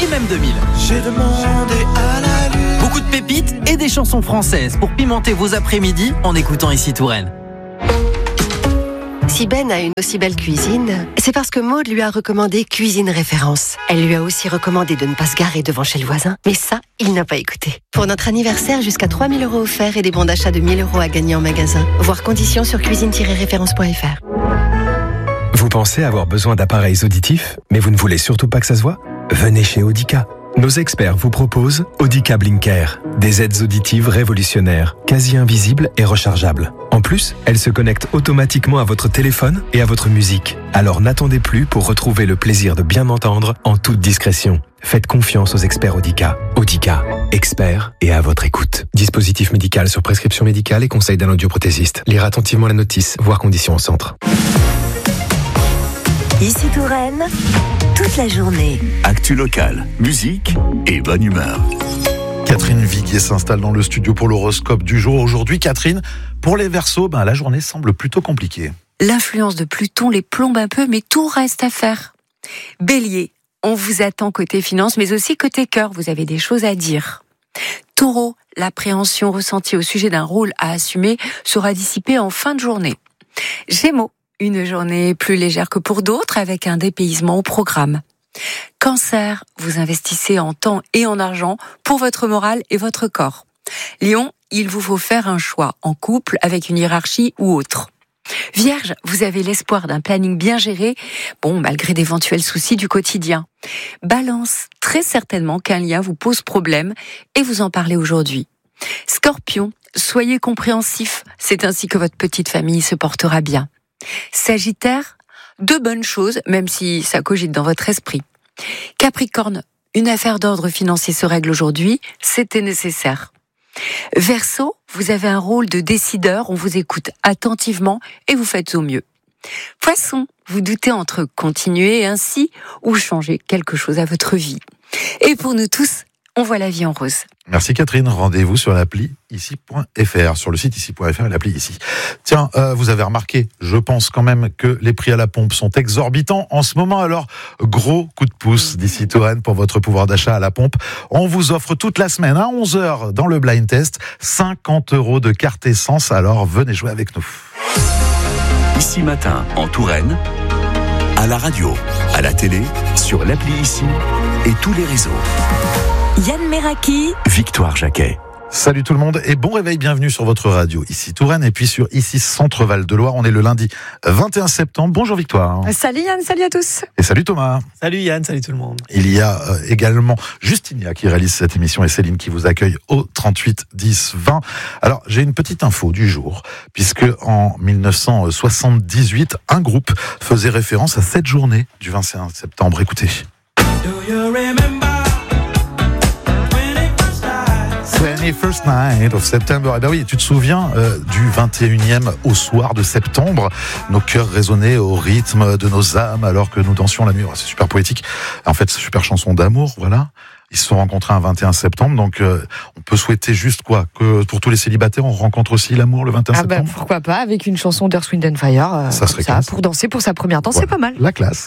et même 2000. J'ai demandé à la lune. Beaucoup de pépites et des chansons françaises pour pimenter vos après-midi en écoutant Ici Touraine. Si Ben a une aussi belle cuisine, c'est parce que Maud lui a recommandé Cuisine Référence. Elle lui a aussi recommandé de ne pas se garer devant chez le voisin. Mais ça, il n'a pas écouté. Pour notre anniversaire, jusqu'à 3 000 € offerts et des bons d'achat de 1 000 € à gagner en magasin. Voir conditions sur cuisine-référence.fr. Vous pensez avoir besoin d'appareils auditifs, mais vous ne voulez surtout pas que ça se voit ? Venez chez Audica. Nos experts vous proposent Audica Blinker, des aides auditives révolutionnaires, quasi invisibles et rechargeables. En plus, elles se connectent automatiquement à votre téléphone et à votre musique. Alors n'attendez plus pour retrouver le plaisir de bien entendre en toute discrétion. Faites confiance aux experts Audica. Audica, experts et à votre écoute. Dispositif médical sur prescription médicale et conseil d'un audioprothésiste. Lire attentivement la notice, voir conditions au centre. Ici Touraine, toute la journée. Actu locale, musique et bonne humeur. Catherine Viguier s'installe dans le studio pour l'horoscope du jour. Aujourd'hui, Catherine, pour les Verseaux, la journée semble plutôt compliquée. L'influence de Pluton les plombe un peu, mais tout reste à faire. Bélier, on vous attend côté finance, mais aussi côté cœur, vous avez des choses à dire. Taureau, l'appréhension ressentie au sujet d'un rôle à assumer sera dissipée en fin de journée. Gémeaux, une journée plus légère que pour d'autres, avec un dépaysement au programme. Cancer, vous investissez en temps et en argent pour votre morale et votre corps. Lion, il vous faut faire un choix en couple avec une hiérarchie ou autre. Vierge, vous avez l'espoir d'un planning bien géré, malgré d'éventuels soucis du quotidien. Balance, très certainement qu'un lien vous pose problème et vous en parlez aujourd'hui. Scorpion, soyez compréhensif, c'est ainsi que votre petite famille se portera bien. Sagittaire, de bonnes choses, même si ça cogite dans votre esprit. Capricorne, une affaire d'ordre financier se règle aujourd'hui, c'était nécessaire. Verseau, vous avez un rôle de décideur, on vous écoute attentivement et vous faites au mieux. Poisson, vous doutez entre continuer ainsi ou changer quelque chose à votre vie. Et pour nous tous, on voit la vie en rose. Merci Catherine, rendez-vous sur l'appli ici.fr, sur le site ici.fr et l'appli ici. Tiens, vous avez remarqué, je pense quand même que les prix à la pompe sont exorbitants en ce moment, alors gros coup de pouce d'Ici Touraine pour votre pouvoir d'achat à la pompe. On vous offre toute la semaine à 11h dans le blind test 50 € de carte essence, alors venez jouer avec nous. Ici matin en Touraine, à la radio, à la télé, sur l'appli Ici et tous les réseaux. Yann Meraki, Victoire Jacquet. Salut tout le monde et bon réveil, bienvenue sur votre radio Ici Touraine et puis sur Ici Centre Val de Loire. On est le lundi 21 septembre. Bonjour Victoire. Salut Yann, salut à tous. Et salut Thomas. Salut Yann, salut tout le monde. Il y a également Justinia qui réalise cette émission et Céline qui vous accueille au 38 10 20. Alors j'ai une petite info du jour puisque en 1978 un groupe faisait référence à cette journée du 21 septembre. Écoutez. Do you remember 21st night of September. Eh ben oui, tu te souviens du 21e au soir de septembre. Nos cœurs résonnaient au rythme de nos âmes alors que nous dansions la nuit. C'est super poétique. En fait, c'est super chanson d'amour, voilà. Ils se sont rencontrés un 21 septembre, donc on peut souhaiter juste quoi, que pour tous les célibataires, on rencontre aussi l'amour le 21 septembre. Pourquoi pas, avec une chanson d'Earth, Wind and Fire, ça serait classe. Pour danser pour sa première danse, Voilà. C'est pas mal. La classe.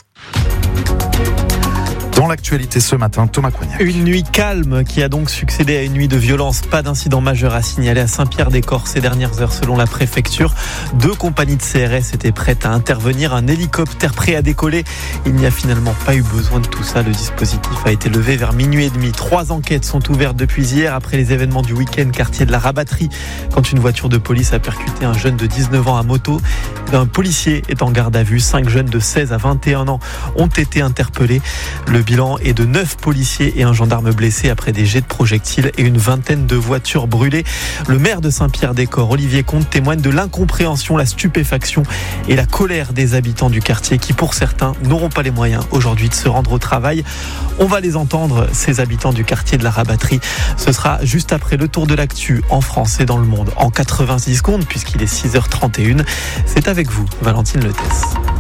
Dans l'actualité ce matin, Thomas Coignac. Une nuit calme qui a donc succédé à une nuit de violence. Pas d'incident majeur à signaler à Saint-Pierre-des-Corps ces dernières heures selon la préfecture. 2 compagnies de CRS étaient prêtes à intervenir. Un hélicoptère prêt à décoller. Il n'y a finalement pas eu besoin de tout ça. Le dispositif a été levé vers minuit et demi. 3 enquêtes sont ouvertes depuis hier après les événements du week-end quartier de la Rabatterie. Quand une voiture de police a percuté un jeune de 19 ans à moto, un policier est en garde à vue. 5 jeunes de 16 à 21 ans ont été interpellés. Le bilan est de 9 policiers et un gendarme blessé après des jets de projectiles et une vingtaine de voitures brûlées. Le maire de Saint-Pierre-des-Corps, Olivier Comte, témoigne de l'incompréhension, la stupéfaction et la colère des habitants du quartier qui, pour certains, n'auront pas les moyens aujourd'hui de se rendre au travail. On va les entendre, ces habitants du quartier de la Rabatterie. Ce sera juste après le tour de l'actu en France et dans le monde en 86 secondes puisqu'il est 6h31. C'est avec vous, Valentine Letès.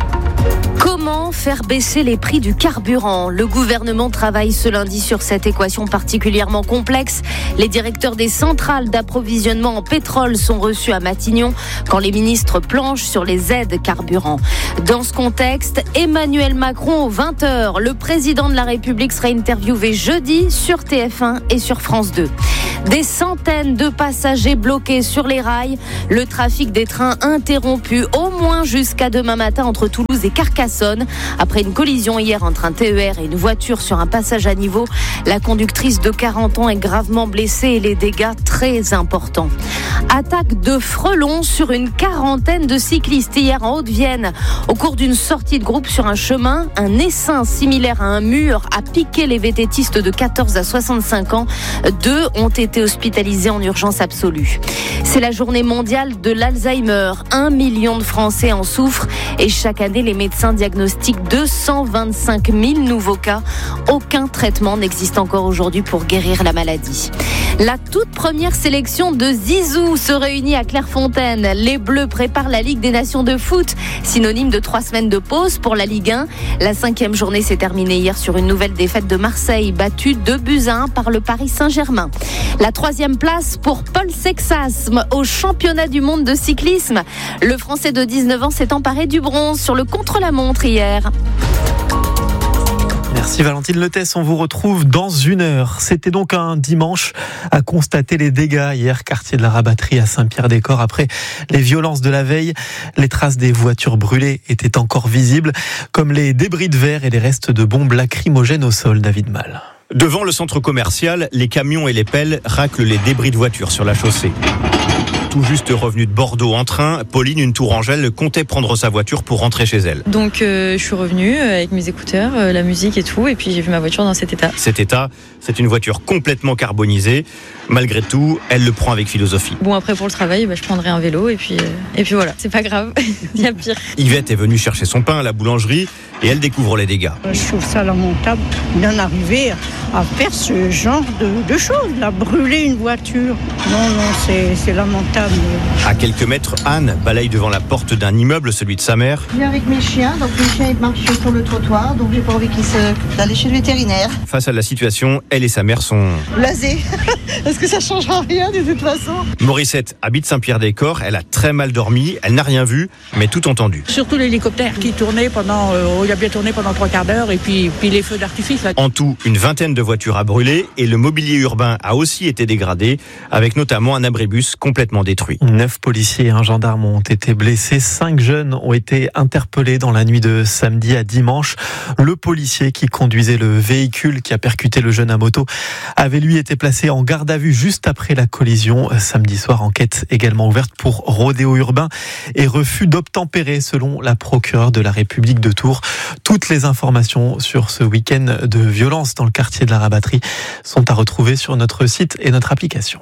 Comment faire baisser les prix du carburant ? Le gouvernement travaille ce lundi sur cette équation particulièrement complexe. Les directeurs des centrales d'approvisionnement en pétrole sont reçus à Matignon quand les ministres planchent sur les aides carburant. Dans ce contexte, Emmanuel Macron aux 20h. Le président de la République sera interviewé jeudi sur TF1 et sur France 2. Des centaines de passagers bloqués sur les rails. Le trafic des trains interrompu au moins jusqu'à demain matin entre Toulouse et Carcassonne. Après une collision hier entre un TER et une voiture sur un passage à niveau, la conductrice de 40 ans est gravement blessée et les dégâts très importants. Attaque de frelons sur une quarantaine de cyclistes hier en Haute-Vienne. Au cours d'une sortie de groupe sur un chemin, un essaim similaire à un mur a piqué les vététistes de 14 à 65 ans. 2 ont été hospitalisés en urgence absolue. C'est la journée mondiale de l'Alzheimer. 1 million de Français en souffrent et chaque année, les médecins diagnostiquent 225 000 nouveaux cas. Aucun traitement n'existe encore aujourd'hui pour guérir la maladie. La toute première sélection de Zizou se réunit à Clairefontaine. Les Bleus préparent la Ligue des Nations de foot, synonyme de 3 semaines de pause pour la Ligue 1. La 5e journée s'est terminée hier sur une nouvelle défaite de Marseille, battue 2-1 par le Paris Saint-Germain. La 3e place pour Paul Sexasme au championnat du monde de cyclisme. Le Français de 19 ans s'est emparé du bronze sur le contre-la-montre hier. Merci Valentine Letès, on vous retrouve dans 1 heure. C'était donc un dimanche à constater les dégâts hier, quartier de la Rabatterie à Saint-Pierre-des-Corps. Après les violences de la veille, les traces des voitures brûlées étaient encore visibles, comme les débris de verre et les restes de bombes lacrymogènes au sol. David Mal. Devant le centre commercial, les camions et les pelles raclent les débris de voitures sur la chaussée. Tout juste revenue de Bordeaux en train, Pauline, une Tourangelle, comptait prendre sa voiture pour rentrer chez elle. Donc je suis revenue avec mes écouteurs, la musique et tout, et puis j'ai vu ma voiture dans cet état. Cet état, c'est une voiture complètement carbonisée. Malgré tout, elle le prend avec philosophie. Bon, après pour le travail, je prendrai un vélo et puis voilà, c'est pas grave, il y a pire. Yvette est venue chercher son pain à la boulangerie et elle découvre les dégâts. Je trouve ça lamentable d'en arriver à faire ce genre de choses, là, brûler une voiture. Non, c'est lamentable. À quelques mètres, Anne balaye devant la porte d'un immeuble, celui de sa mère. Je viens avec mes chiens, donc les chiens ils marchent sur le trottoir, donc j'ai pas envie d'aller chez le vétérinaire. Face à la situation, elle et sa mère sont blasées, parce que ça changera rien de toute façon. Morissette habite Saint-Pierre-des-Corps, elle a très mal dormi, elle n'a rien vu, mais tout entendu. Surtout l'hélicoptère qui tournait il a bien tourné pendant 3 quarts d'heure, et puis les feux d'artifice. Là. En tout, une vingtaine de voitures a brûlé et le mobilier urbain a aussi été dégradé, avec notamment un abribus complètement détruit. 9 policiers et un gendarme ont été blessés. 5 jeunes ont été interpellés dans la nuit de samedi à dimanche. Le policier qui conduisait le véhicule qui a percuté le jeune à moto avait lui été placé en garde à vue juste après la collision. Samedi soir, enquête également ouverte pour rodéo urbain et refus d'obtempérer selon la procureure de la République de Tours. Toutes les informations sur ce week-end de violence dans le quartier de la Rabatterie sont à retrouver sur notre site et notre application.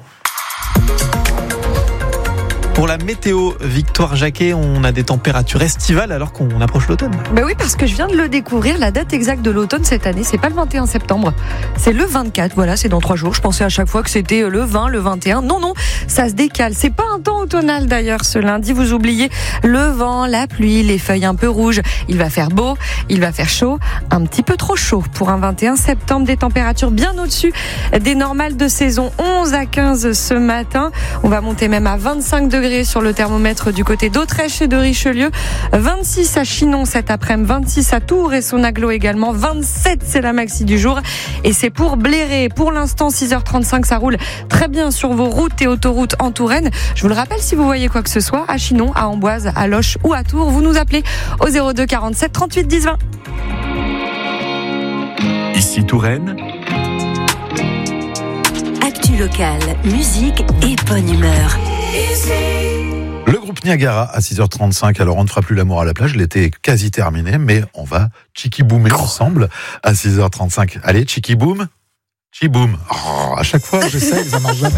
Pour la météo, Victoire Jacquet, on a des températures estivales alors qu'on approche l'automne. Oui, parce que je viens de le découvrir. La date exacte de l'automne cette année, c'est pas le 21 septembre, c'est le 24. Voilà, c'est dans 3 jours. Je pensais à chaque fois que c'était le 20, le 21. Non, ça se décale. C'est pas un temps automnal d'ailleurs ce lundi. Vous oubliez le vent, la pluie, les feuilles un peu rouges. Il va faire beau, il va faire chaud, un petit peu trop chaud pour un 21 septembre. Des températures bien au-dessus des normales de saison. 11 à 15 ce matin. On va monter même à 25 degrés sur le thermomètre du côté d'Autrèche et de Richelieu, 26 à Chinon cet après-midi, 26 à Tours et son agglo également, 27 c'est la maxi du jour et c'est pour blairer. Pour l'instant 6h35, ça roule très bien sur vos routes et autoroutes en Touraine. Je vous le rappelle, si vous voyez quoi que ce soit à Chinon, à Amboise, à Loches ou à Tours, vous nous appelez au 02 47 38 10 20. Ici Touraine. Actu locale, musique et bonne humeur. Le groupe Niagara à 6h35. Alors on ne fera plus l'amour à la plage, l'été est quasi terminé, mais on va chiki-boomer ensemble à 6h35. Allez, chiki-boom, chi-boom. Oh, à chaque fois j'essaie, ça marche jamais.